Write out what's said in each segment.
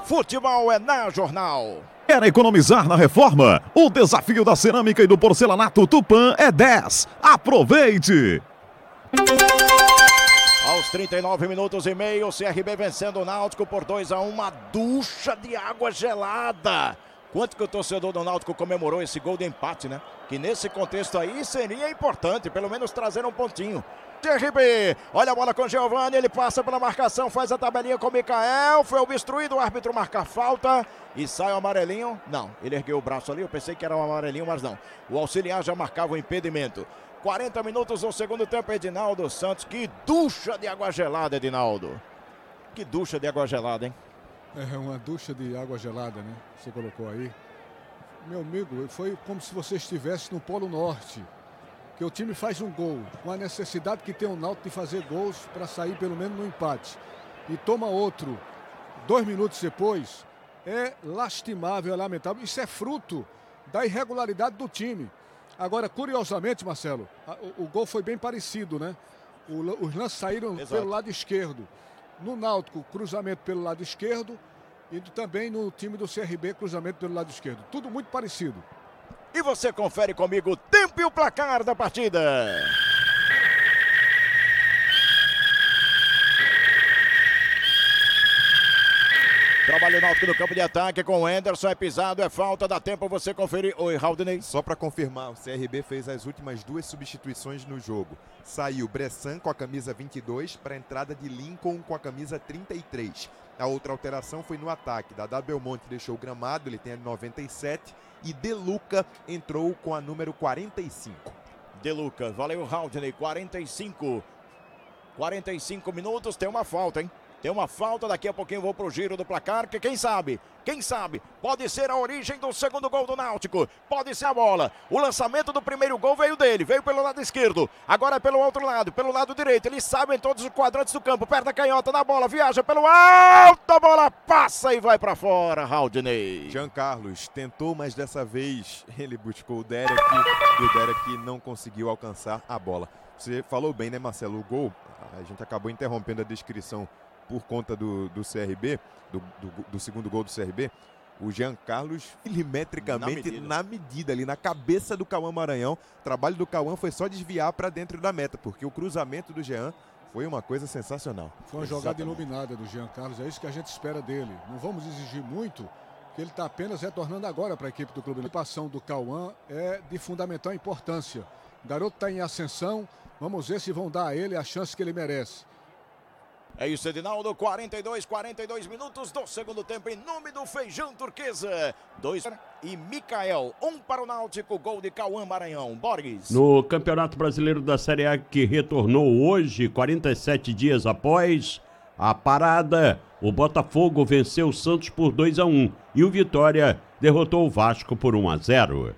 Futebol é na Jornal. Quer economizar na reforma? O desafio da cerâmica e do porcelanato Tupã é 10. Aproveite! Aos 39 minutos e meio, o CRB vencendo o Náutico por 2-1, uma ducha de água gelada. Quanto que o torcedor do Náutico comemorou esse gol de empate, né? Que nesse contexto aí seria importante, pelo menos trazer um pontinho. CRB, olha a bola com o Giovani, ele passa pela marcação, faz a tabelinha com o Mikael, foi obstruído, o árbitro marca a falta e sai o amarelinho. Não, ele ergueu o braço ali, eu pensei que era um amarelinho, mas não. O auxiliar já marcava o impedimento. 40 minutos no segundo tempo, Edinaldo Santos. Que ducha de água gelada, Edinaldo. Que ducha de água gelada, hein? É uma ducha de água gelada, né? Você colocou aí. Meu amigo, foi como se você estivesse no Polo Norte. Que o time faz um gol, com a necessidade que tem o Náutico de fazer gols para sair pelo menos no empate. E toma outro 2 minutos depois. É lastimável, é lamentável. Isso é fruto da irregularidade do time. Agora, curiosamente, Marcelo, o gol foi bem parecido, né? Os lances saíram pelo lado esquerdo. No Náutico, cruzamento pelo lado esquerdo. E também no time do CRB, cruzamento pelo lado esquerdo. Tudo muito parecido. E você confere comigo o tempo e o placar da partida. Trabalho Náutico no campo de ataque com o Henderson, é pisado, é falta, dá tempo você conferir. Oi, Raudinei. Só para confirmar, o CRB fez as últimas 2 substituições no jogo. Saiu Bressan com a camisa 22 para a entrada de Lincoln com a camisa 33. A outra alteração foi no ataque. Dadá Belmonte deixou o gramado, ele tem a 97. E De Luca entrou com a número 45. De Luca, valeu, Raudinei, 45 minutos, tem uma falta, hein? Tem uma falta, daqui a pouquinho vou pro giro do placar, que quem sabe, pode ser a origem do segundo gol do Náutico, pode ser a bola. O lançamento do primeiro gol veio dele, veio pelo lado esquerdo, agora é pelo outro lado, pelo lado direito, ele sabe em todos os quadrantes do campo, perna canhota na bola, viaja pelo alto, a bola passa e vai pra fora, Raudinei. Jean Carlos tentou, mas dessa vez ele buscou o Derek e o Derek não conseguiu alcançar a bola. Você falou bem, né, Marcelo? O gol, a gente acabou interrompendo a descrição por conta do CRB, do segundo gol do CRB, o Jean Carlos milimetricamente na medida ali, na cabeça do Cauã Maranhão. O trabalho do Cauã foi só desviar para dentro da meta, porque o cruzamento do Jean foi uma coisa sensacional. Foi uma jogada iluminada do Jean Carlos, é isso que a gente espera dele. Não vamos exigir muito, que ele está apenas retornando agora para a equipe do clube. A participação do Cauã é de fundamental importância. O garoto está em ascensão, vamos ver se vão dar a ele a chance que ele merece. É isso, Edinaldo, 42 minutos do segundo tempo, em nome do Feijão Turquesa. 2 e Mikael, 1 para o Náutico, gol de Cauã Maranhão. Borges. No Campeonato Brasileiro da Série A, que retornou hoje, 47 dias após a parada, o Botafogo venceu o Santos por 2-1 e o Vitória derrotou o Vasco por 1-0.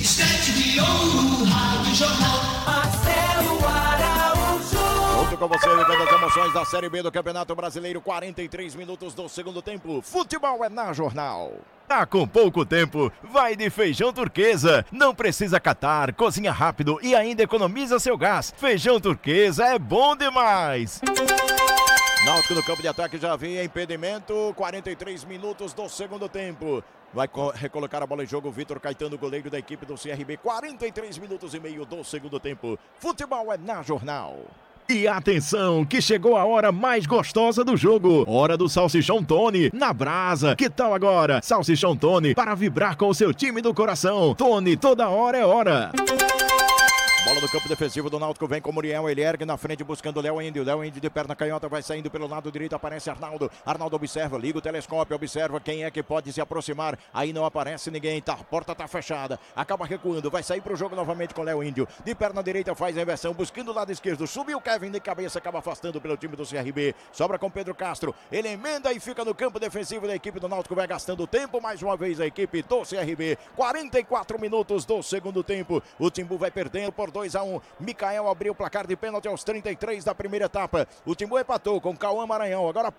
Com você, vivendo as emoções da Série B do Campeonato Brasileiro, 43 minutos do segundo tempo. Futebol é na Jornal. Tá com pouco tempo, vai de Feijão Turquesa. Não precisa catar, cozinha rápido e ainda economiza seu gás. Feijão Turquesa é bom demais. Náutico no campo de ataque já havia impedimento, 43 minutos do segundo tempo. Vai recolocar a bola em jogo o Vitor Caetano, goleiro da equipe do CRB. 43 minutos e meio do segundo tempo. Futebol é na Jornal. E atenção, que chegou a hora mais gostosa do jogo. Hora do Salsichão Tony, na brasa. Que tal agora? Salsichão Tony, para vibrar com o seu time do coração. Tony, toda hora é hora. Bola do campo defensivo do Náutico, vem com o Muriel, ele ergue na frente buscando o Léo Índio de perna canhota, vai saindo pelo lado direito, aparece Arnaldo observa, liga o telescópio, observa quem é que pode se aproximar, aí não aparece ninguém, tá, a porta tá fechada, acaba recuando, vai sair pro jogo novamente com o Léo Índio, de perna direita faz a inversão, buscando o lado esquerdo, subiu o Kevin de cabeça, acaba afastando pelo time do CRB, sobra com Pedro Castro, ele emenda e fica no campo defensivo da equipe do Náutico, vai gastando tempo, mais uma vez a equipe do CRB, 44 minutos do segundo tempo, o Timbu vai perdendo por 2-1. Mikael abriu o placar de pênalti aos 33 da primeira etapa. O Timbu empatou com Cauã Maranhão. Agora